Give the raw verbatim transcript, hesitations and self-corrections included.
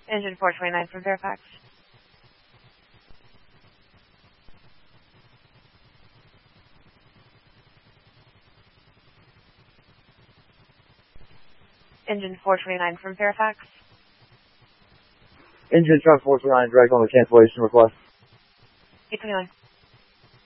Engine four twenty-nine from Fairfax. Engine four twenty-nine from Fairfax. Engine truck four twenty-nine, direct on the cancellation request. eight twenty-nine.